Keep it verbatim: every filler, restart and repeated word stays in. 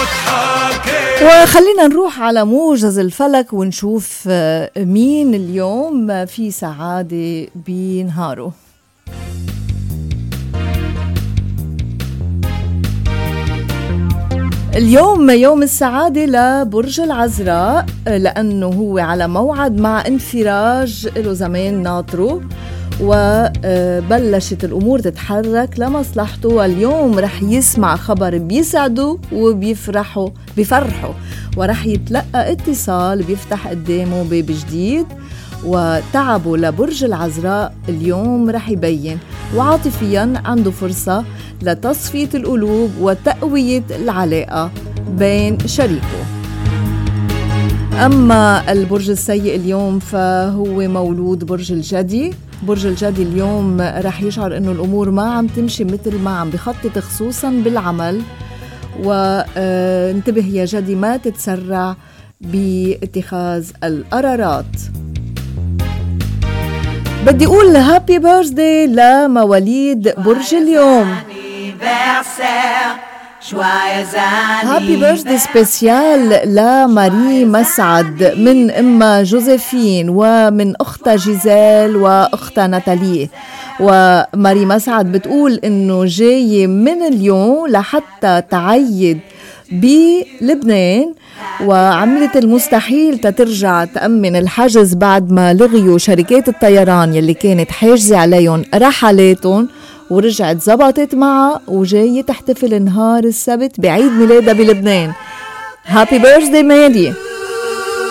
وخلينا نروح على موجز الفلك ونشوف مين اليوم في سعادة بنهاره. اليوم يوم السعادة لبرج العذراء، لأنه هو على موعد مع انفراج له زمان ناطره، وبلشت الأمور تتحرك لمصلحته، واليوم رح يسمع خبر بيسعده وبيفرحه بيفرحه، ورح يتلقى اتصال بيفتح قدامه باب جديد. وتعبه لبرج العذراء اليوم رح يبين، وعاطفيا عنده فرصة لتصفية القلوب وتقوية العلاقة بين شريكه. أما البرج السيء اليوم فهو مولود برج الجدي. برج الجدي اليوم رح يشعر انه الامور ما عم تمشي مثل ما عم بخطط، خصوصا بالعمل، وانتبه يا جدي ما تتسرع باتخاذ القرارات. بدي اقول هابي بيرثدي لمواليد برج اليوم. هابي بيرثدي سبيسيال لماري مسعد من أمها جوزيفين ومن أختها جيزيل وأختها ناتالي. وماري مسعد بتقول إنه جاي من اليوم لحتى تعيد بلبنان، وعملت المستحيل تترجع تأمن الحجز بعد ما لغيوا شركات الطيران يلي كانت حاجزة عليهم رحلاتهم، ورجعت زبطت معها وجاية تحتفل نهار السبت بعيد ميلادها بلبنان. هابي بيرثدي مادي.